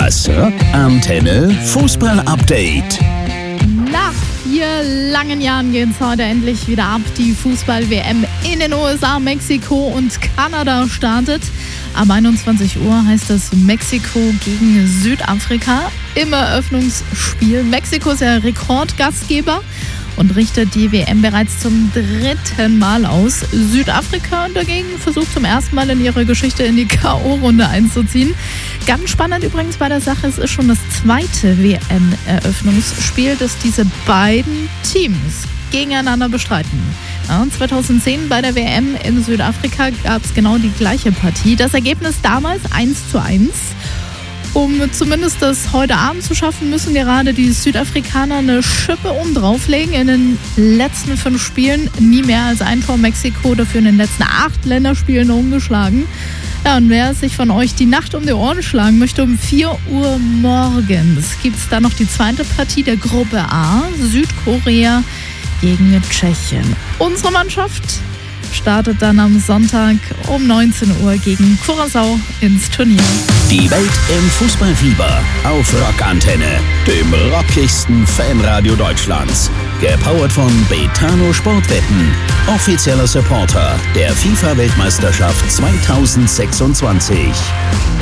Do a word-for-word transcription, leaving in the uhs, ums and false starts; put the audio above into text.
Das Rockantenne Fußball-Update. Nach vier langen Jahren geht es heute endlich wieder ab. Die Fußball-W M in den U S A, Mexiko und Kanada startet. Ab einundzwanzig Uhr heißt es Mexiko gegen Südafrika im Eröffnungsspiel. Mexiko ist ja Rekordgastgeber und richtet die W M bereits zum dritten Mal aus. Südafrika dagegen versucht zum ersten Mal in ihrer Geschichte in die K O-Runde einzuziehen. Ganz spannend übrigens bei der Sache, es ist schon das zweite W M-Eröffnungsspiel, das diese beiden Teams gegeneinander bestreiten. Ja, zweitausendzehn bei der W M in Südafrika gab es genau die gleiche Partie. Das Ergebnis damals eins zu eins. Um zumindest das heute Abend zu schaffen, müssen gerade die Südafrikaner eine Schippe um drauflegen. In den letzten fünf Spielen nie mehr als ein Tor. Mexiko dafür in den letzten acht Länderspielen ungeschlagen. Ja, und wer sich von euch die Nacht um die Ohren schlagen möchte, um vier Uhr morgens gibt es dann noch die zweite Partie der Gruppe A, Südkorea gegen Tschechien. Unsere Mannschaft startet dann am Sonntag um neunzehn Uhr gegen Curaçao ins Turnier. Die Welt im Fußballfieber auf Rockantenne, dem rockigsten Fanradio Deutschlands. Gepowert von Betano Sportwetten, offizieller Supporter der FIFA-Weltmeisterschaft zweitausendsechsundzwanzig.